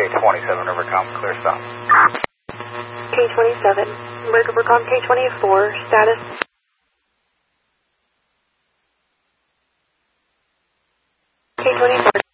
K27, Rivercom, clear stop. K27, Rivercom K24, status. K24.